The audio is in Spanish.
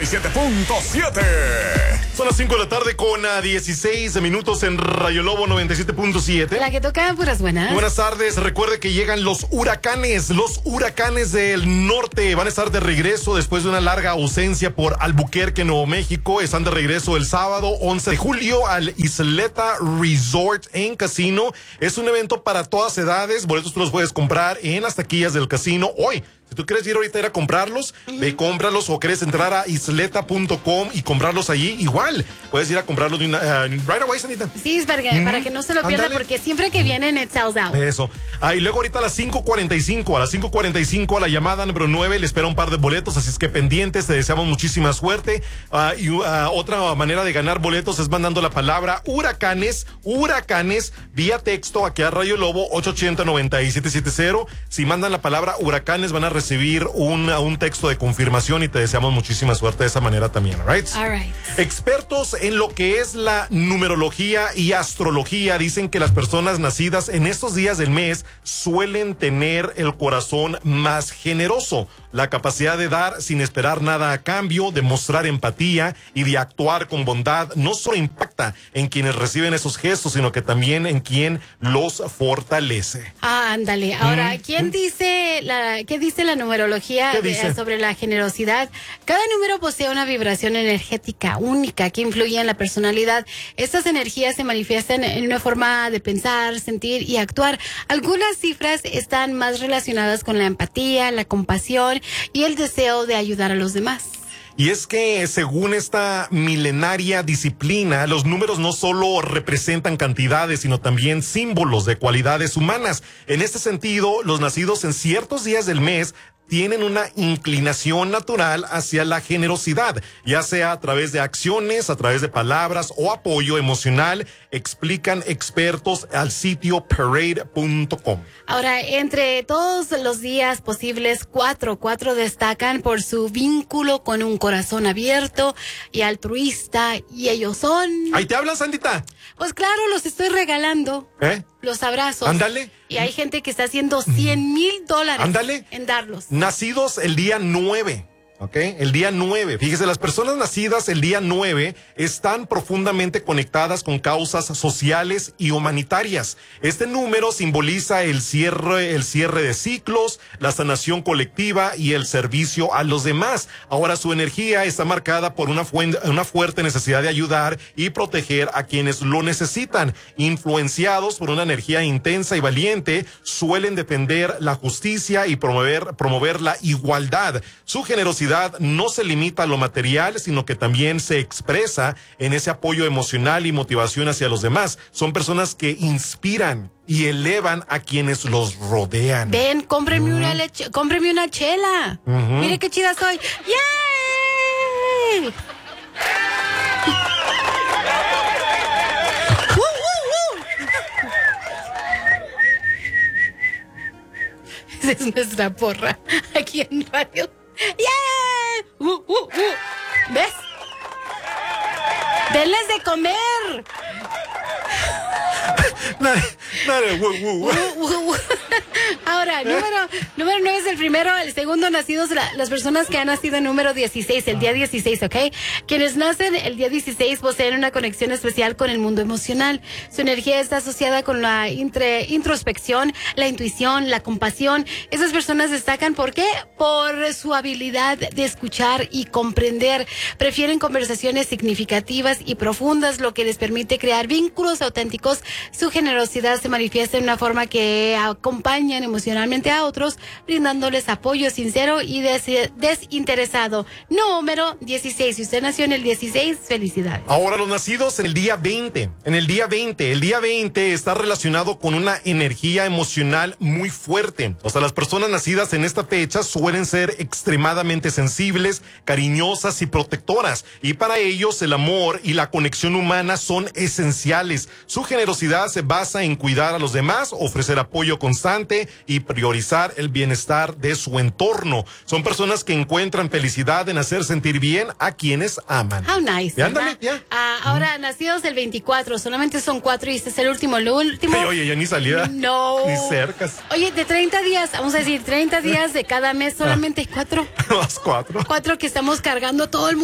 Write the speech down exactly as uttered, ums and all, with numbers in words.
y siete punto siete. Son las cinco de la tarde con a dieciséis minutos en Rayo Lobo noventa y siete punto siete. La que toca puras buenas. Buenas tardes. Recuerde que llegan los huracanes. Los huracanes del norte van a estar de regreso después de una larga ausencia por Albuquerque, Nuevo México. Están de regreso el sábado once de julio al Isleta Resort en Casino. Es un evento para todas edades. Boletos tú los puedes comprar en las taquillas del casino hoy. Si tú quieres ir ahorita a ir a comprarlos, uh-huh. ve, cómpralos, o quieres entrar a isleta punto com y comprarlos allí, igual. Puedes ir a comprarlos de una, uh, right away, Sanita. Sí, es para que, uh-huh. para que no se lo pierda, Andale. Porque siempre que vienen, it sells out. Eso. Ah, y luego ahorita a las cinco cuarenta y cinco, a las cinco cuarenta y cinco, a la llamada número nueve, le espera un par de boletos, así es que pendientes, te deseamos muchísima suerte. Uh, y uh, otra manera de ganar boletos es mandando la palabra huracanes, huracanes, vía texto aquí a Rayo Lobo ocho ocho cero, nueve siete siete cero. Si mandan la palabra huracanes, van a recibir un, un texto de confirmación y te deseamos muchísima suerte de esa manera también, all right? All right. Expertos en lo que es la numerología y astrología dicen que las personas nacidas en estos días del mes suelen tener el corazón más generoso, la capacidad de dar sin esperar nada a cambio, de mostrar empatía y de actuar con bondad, no solo impacta en quienes reciben esos gestos, sino que también en quien los fortalece. Ah, ándale. Ahora, ¿Mm? ¿quién dice la, qué dice la numerología ¿Qué dice? De, sobre la generosidad? Cada número posee una vibración energética única que influye en la personalidad. Estas energías se manifiestan en una forma de pensar, sentir y actuar. Algunas cifras están más relacionadas con la empatía, la compasión y el deseo de ayudar a los demás. Y es que según esta milenaria disciplina, los números no solo representan cantidades, sino también símbolos de cualidades humanas. En este sentido, los nacidos en ciertos días del mes tienen una inclinación natural hacia la generosidad, ya sea a través de acciones, a través de palabras o apoyo emocional, explican expertos al sitio parade punto com. Ahora, entre todos los días posibles, cuatro, cuatro destacan por su vínculo con un corazón abierto y altruista, y ellos son... ¿Ahí te hablan, Sandita? Pues claro, los estoy regalando. ¿Eh? Los abrazos. Ándale. Y hay gente que está haciendo cien mil dólares. Ándale. En darlos. Nacidos el día nueve. ¿Ok? El día nueve. Fíjese, las personas nacidas el día nueve están profundamente conectadas con causas sociales y humanitarias. Este número simboliza el cierre, el cierre de ciclos, la sanación colectiva y el servicio a los demás. Ahora su energía está marcada por una, fuente, una fuerte necesidad de ayudar y proteger a quienes lo necesitan. Influenciados por una energía intensa y valiente, suelen defender la justicia y promover, promover la igualdad. Su generosidad no se limita a lo material, sino que también se expresa en ese apoyo emocional y motivación hacia los demás. Son personas que inspiran y elevan a quienes los rodean. Ven, cómprenme uh-huh. una leche, cómprenme una chela. Uh-huh. Mire qué chida soy. ¡Yay! Esa es nuestra porra aquí en Radio. ¡Yeah! Uh, uh, uh. ¿Ves? ¡Denles de comer! Nadie, nadie, uh, uh, uh. Uh, uh, uh. Ahora, ¿Eh? número, número nueve es el primero, el segundo nacidos, la, las personas que han nacido en número dieciséis, el día dieciséis, ¿ok? Quienes nacen el día dieciséis poseen una conexión especial con el mundo emocional. Su energía está asociada con la intre, introspección, la intuición, la compasión. Esas personas destacan, ¿por qué? Por su habilidad de escuchar y comprender. Prefieren conversaciones significativas y profundas, lo que les permite crear vínculos auténticos. Su generosidad se manifiesta en una forma que acompañan emocionalmente a otros, brindándoles apoyo sincero y des- desinteresado. Número dieciséis. Si usted nació en el dieciséis, felicidades. Ahora, los nacidos en el día veinte. En el día veinte. El día veinte está relacionado con una energía emocional muy fuerte. O sea, las personas nacidas en esta fecha suelen ser extremadamente sensibles, cariñosas y protectoras. Y para ellos el amor y la conexión humana son esenciales. Su generosidad se basa en cuidar a los demás, ofrecer apoyo constante y priorizar el bienestar de su entorno. Son personas que encuentran felicidad en hacer sentir bien a quienes aman. How nice. Ya, ándale, ya. Ah, ahora, mm. nacidos el veinticuatro, solamente son cuatro y este es el último. Lo último. Hey, oye, ya ni salida. No. Ni cercas. Oye, de treinta días, vamos a decir, treinta días de cada mes, solamente hay cuatro. Más cuatro. Cuatro que estamos cargando todo el mundo.